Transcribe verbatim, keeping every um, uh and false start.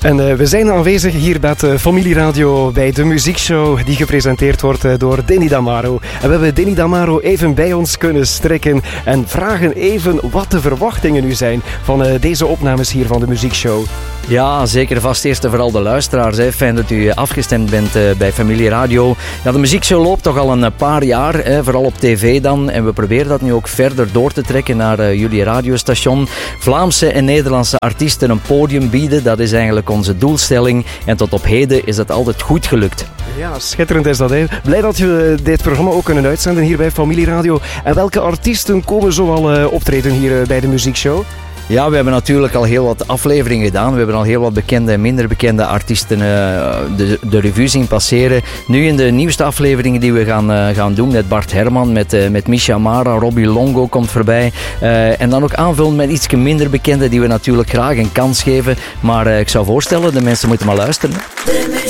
En uh, we zijn aanwezig hier bij uh, Familieradio bij de muziekshow die gepresenteerd wordt uh, door Danny Damaro. En we hebben Danny Damaro even bij ons kunnen strekken en vragen even wat de verwachtingen nu zijn van uh, deze opnames hier van de muziekshow. Ja, zeker vast eerst en vooral de luisteraars. Hè. Fijn dat u afgestemd bent uh, bij Familieradio. Ja, de muziekshow loopt toch al een paar jaar, hè, vooral op tv dan. En we proberen dat nu ook verder door te trekken naar uh, jullie radiostation. Vlaamse en Nederlandse artiesten een podium bieden, dat is eigenlijk onze doelstelling. En tot op heden is dat altijd goed gelukt. Ja, schitterend is dat. Hè. Blij dat je dit programma ook kunnen uitzenden hier bij Familieradio. En welke artiesten komen zoal uh, optreden hier uh, bij de muziekshow? Ja, we hebben natuurlijk al heel wat afleveringen gedaan. We hebben al heel wat bekende en minder bekende artiesten uh, de, de revue zien passeren. Nu in de nieuwste afleveringen die we gaan, uh, gaan doen met Bart Herman, met, uh, met Misha Mara, Robbie Longo komt voorbij. Uh, en dan ook aanvullen met iets minder bekende die we natuurlijk graag een kans geven. Maar uh, ik zou voorstellen, de mensen moeten maar luisteren.